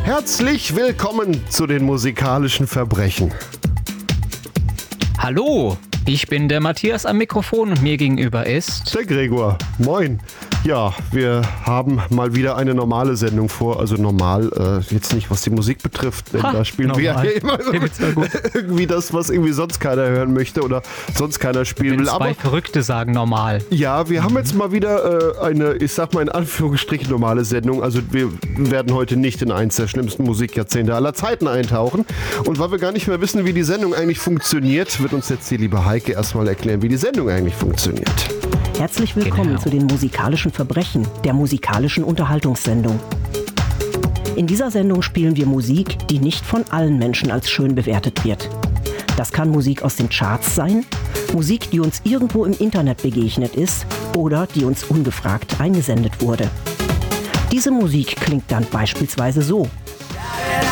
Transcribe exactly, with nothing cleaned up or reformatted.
Herzlich willkommen zu den musikalischen Verbrechen. Hallo, ich bin der Matthias am Mikrofon und mir gegenüber ist... Der Gregor. Moin. Ja, wir haben mal wieder eine normale Sendung vor. Also normal, äh, jetzt nicht, was die Musik betrifft. Denn Ha, da spielen normal. wir ja immer so irgendwie das, was irgendwie sonst keiner hören möchte oder sonst keiner spielen Wenn will. zwei Aber Verrückte sagen normal. ja, wir haben jetzt mal wieder äh, eine, ich sag mal in Anführungsstrichen, normale Sendung. Also wir werden heute nicht in eins der schlimmsten Musikjahrzehnte aller Zeiten eintauchen. Und weil wir gar nicht mehr wissen, wie die Sendung eigentlich funktioniert, wird uns jetzt die liebe Heike erstmal erklären, wie die Sendung eigentlich funktioniert. Herzlich willkommen Genau. zu den musikalischen Verbrechen, der musikalischen Unterhaltungssendung. In dieser Sendung spielen wir Musik, die nicht von allen Menschen als schön bewertet wird. Das kann Musik aus den Charts sein, Musik, die uns irgendwo im Internet begegnet ist oder die uns ungefragt eingesendet wurde. Diese Musik klingt dann beispielsweise so.